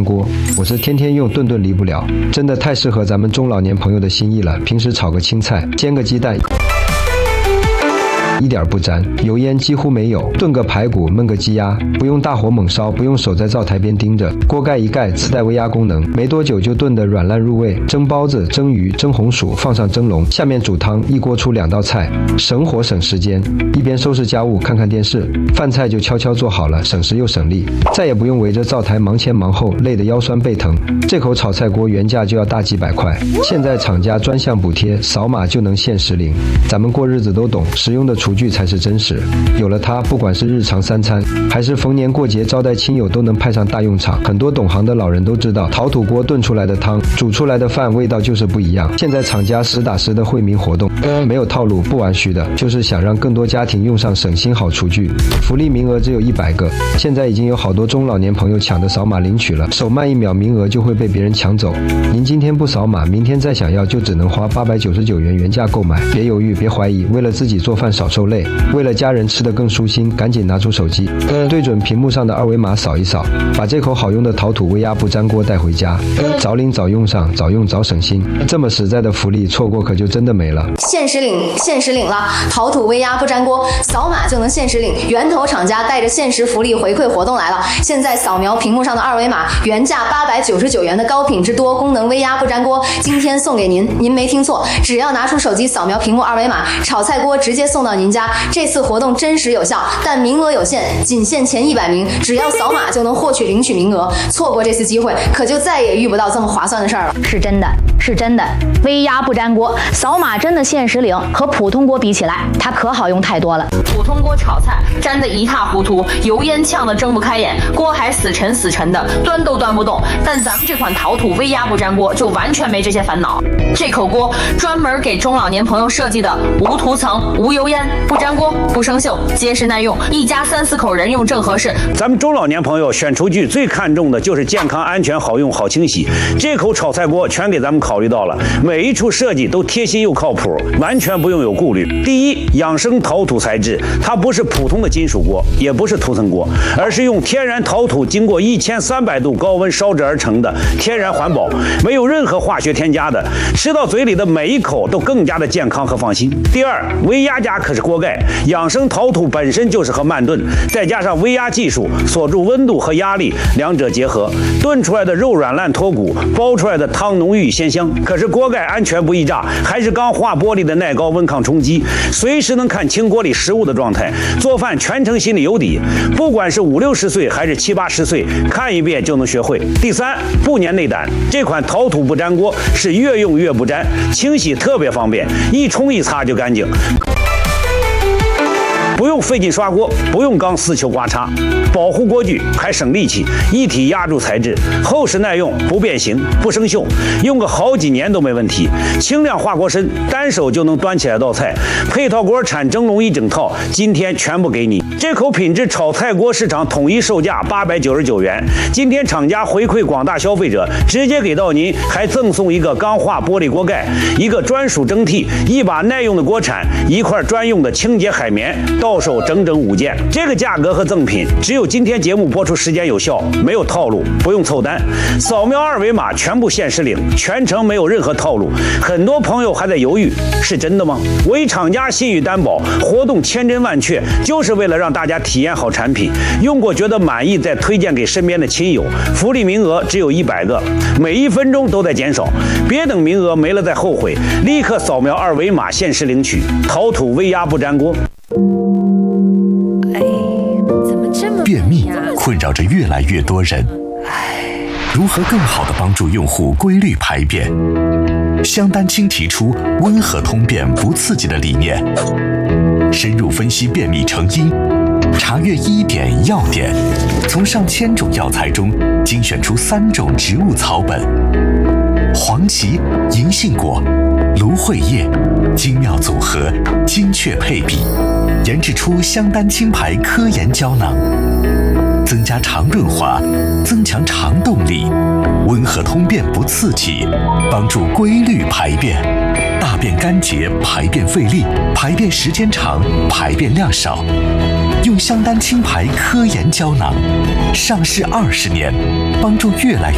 锅，我是天天用，顿顿离不了，真的太适合咱们中老年朋友的心意了。平时炒个青菜，煎个鸡蛋，一点不粘，油烟几乎没有。炖个排骨，焖个鸡鸭，不用大火猛烧，不用守在灶台边盯着，锅盖一盖，自带微压功能，没多久就炖得软烂入味。蒸包子、蒸鱼、蒸红薯，放上蒸笼，下面煮汤，一锅出2道菜，省火省时间。一边收拾家务，看看电视，饭菜就悄悄做好了，省时又省力，再也不用围着灶台忙前忙后，累得腰酸背疼。这口炒菜锅原价就要大几百块，现在厂家专项补贴，扫码就能限时领。咱们过日子都懂，实用的厨具才是真实。有了它，不管是日常3餐，还是逢年过节招待亲友，都能派上大用场。很多懂行的老人都知道，陶土锅炖出来的汤，煮出来的饭味道就是不一样。现在厂家实打实的惠民活动，没有套路，不玩虚的，就是想让更多家庭用上省心好厨具。福利名额只有100个，现在已经有好多中老年朋友抢着扫码领取了，手慢1秒，名额就会被别人抢走。您今天不扫码，明天再想要就只能花899元原价购买。别犹豫，别怀疑，为了自己做饭少受累，为了家人吃得更舒心，赶紧拿出手机，对准屏幕上的2维码扫一扫，把这口好用的陶土微压不粘锅带回家，早领早用上，早用早省心。这么实在的福利，错过可就真的没了。 限时领了！陶土微压不粘锅，扫码就能限时领。源头厂家带着限时福利回馈活动来了！现在扫描屏幕上的2维码，原价899元的高品质多功能微压不粘锅，今天送给您。您没听错，只要拿出手机扫描屏幕2维码，炒菜锅直接送到您家。这次活动真实有效，但名额有限，仅限前100名，只要扫码就能获取领取名额。错过这次机会，可就再也遇不到这么划算的事儿了。 是真的，微压不粘锅，扫码真的限时领，和普通锅比起来，它可好用太多了。 普通锅炒菜粘得一塌糊涂，油烟呛得睁不开眼，锅还死沉的，端都端不动。但咱们这款陶土微压不粘锅就完全没这些烦恼。这口锅专门给中老年朋友设计的，无涂层、无油烟、不粘锅、不生锈，结实耐用，一家3、4口人用正合适。 咱们中老年朋友选厨具最看重的就是健康、安全、好用、好清洗。这口炒菜锅全给咱们考虑到了，每一处设计都贴心又靠谱，完全不用有顾虑。第一，养生陶土材质，它不是普通的金属锅，也不是涂层锅，而是用天然陶土经过1300度高温烧制而成的天然环保，没有任何化学添加的，吃到嘴里的每一口都更加的健康和放心。第二，微压夹可是锅盖，养生陶土本身就适合慢炖，再加上微压技术锁住温度和压力，两者结合，炖出来的肉软烂脱骨，煲出来的汤浓郁鲜香。可是锅盖安全不易炸，还是钢化玻璃的耐高温抗冲击，随时能看清锅里食物的状态，做饭全程心里有底。不管是50、60岁还是70、80岁，看一遍就能学会。第三，不粘内胆，这款陶土不粘锅是越用越不粘，清洗特别方便，一冲一擦就干净。不用费劲刷锅，不用钢丝球刮擦，保护锅具还省力气，一体压铸材质，厚实耐用，不变形，不生锈，用个好几年都没问题。轻量化锅身，单手就能端起来道菜。配套锅铲蒸笼一整套，今天全部给你。这口品质炒菜锅市场统一售价899元，今天厂家回馈广大消费者，直接给到您，还赠送一个钢化玻璃锅盖，一个专属蒸屉，一把耐用的锅铲，一块专用的清洁海绵，到手整整5件。这个价格和赠品只有今天节目播出时间有效，没有套路，不用凑单，扫描2维码全部限时领，全程没有任何套路。很多朋友还在犹豫，是真的吗？我以厂家信誉担保，活动千真万确，就是为了让大家体验好产品，用过觉得满意再推荐给身边的亲友。福利名额只有100个，每1分钟都在减少，别等名额没了再后悔，立刻扫描2维码限时领取陶土微压不粘锅。 便秘困扰着越来越多人，如何更好地帮助用户规律排便？香丹青提出温和通便不刺激的理念，深入分析便秘成因，查阅医典药典，从上千种药材中精选出3种植物草本，黄芪、银杏果、芦荟叶，精妙组合，精确配比，研制出香丹青牌科研胶囊，增加肠润滑，增强肠动力，温和通便不刺激，帮助规律排便，大便干结，排便费力，排便时间长，排便量少。用香丹青牌科研胶囊，上市20年，帮助越来越